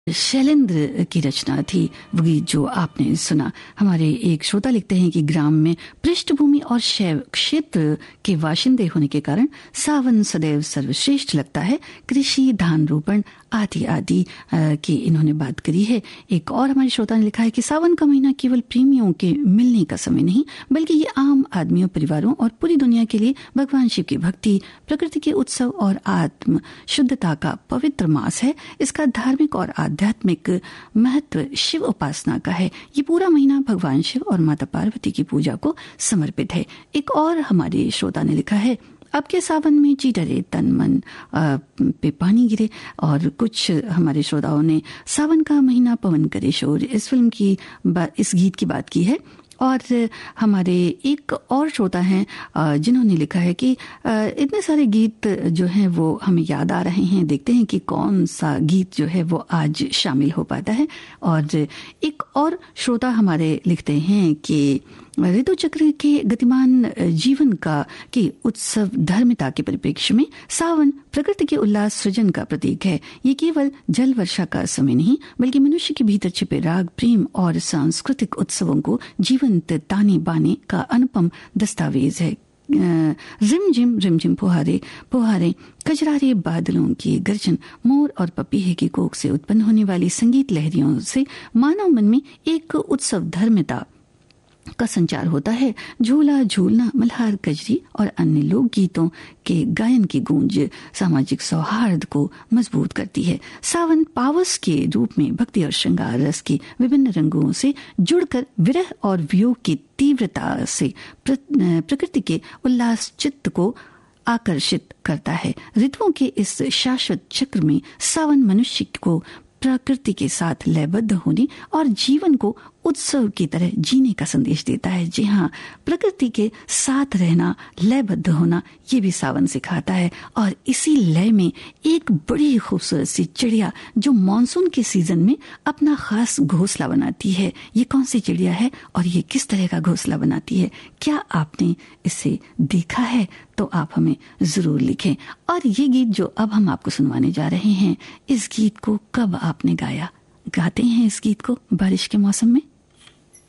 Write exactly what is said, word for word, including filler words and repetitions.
शैलेंद्र की रचना थी वो गीत जो आपने सुना। हमारे एक श्रोता लिखते हैं कि ग्राम में पृष्ठभूमि और शैव क्षेत्र के वाशिंदे होने के कारण सावन सदैव सर्वश्रेष्ठ लगता है। कृषि, धान रोपण आदि आदि की इन्होंने बात करी है। एक और हमारे श्रोता ने लिखा है कि सावन का महीना केवल प्रेमियों के मिलने का समय नहीं, बल्कि ये आम आदमियों, परिवारों और पूरी दुनिया के लिए भगवान शिव की भक्ति, प्रकृति के उत्सव और आत्म शुद्धता का पवित्र मास है। इसका धार्मिक और आध्यात्मिक महत्व शिव उपासना का है। ये पूरा महीना भगवान शिव और माता पार्वती की पूजा को समर्पित है। एक और हमारे श्रोता ने लिखा है, अब के सावन में जी डरे तन मन पे पानी गिरे। और कुछ हमारे श्रोताओं ने सावन का महीना पवन करे शोर, इस फिल्म की इस गीत की बात की है। और हमारे एक और श्रोता हैं जिन्होंने लिखा है कि इतने सारे गीत जो हैं वो हमें याद आ रहे हैं, देखते हैं कि कौन सा गीत जो है वो आज शामिल हो पाता है। और एक और श्रोता हमारे लिखते हैं कि ऋतु चक्र के गतिमान जीवन का की उत्सव धर्मिता के परिप्रेक्ष्य में सावन प्रकृति के उल्लास सृजन का प्रतीक है। ये केवल जल वर्षा का समय नहीं, बल्कि मनुष्य के भीतर छिपे राग, प्रेम और सांस्कृतिक उत्सवों को जीवंत ताने बाने का अनुपम दस्तावेज है। रिम झिम रिम झिम फुहारे फुहारे कजरारे बादलों की गर्जन, मोर और पपीहे की कोख से उत्पन्न होने वाली संगीत लहरियों से मानव मन में एक उत्सव धर्मिता का संचार होता है। झूला झूलना, मल्हार, कजरी और अन्य लोक गीतों के गायन की गूंज सामाजिक सौहार्द को मजबूत करती है। सावन पावस के रूप में भक्ति और श्रृंगार रस के विभिन्न रंगों से जुड़कर विरह और वियोग की तीव्रता से प्रकृति के उल्लास चित्त को आकर्षित करता है। ऋतुओं के इस शाश्वत चक्र में सावन मनुष्य को प्रकृति के साथ लयबद्ध होने और जीवन को उत्सव की तरह जीने का संदेश देता है। जी हाँ, प्रकृति के साथ रहना, लयबद्ध होना, ये भी सावन सिखाता है। और इसी लय में एक बड़ी खूबसूरत सी चिड़िया जो मानसून के सीजन में अपना खास घोंसला बनाती है, ये कौन सी चिड़िया है और ये किस तरह का घोंसला बनाती है? क्या आपने इसे देखा है? तो आप हमें जरूर लिखें। और ये गीत जो अब हम आपको सुनवाने जा रहे हैं, इस गीत को कब आपने गाया? गाते हैं इस गीत को बारिश के मौसम में?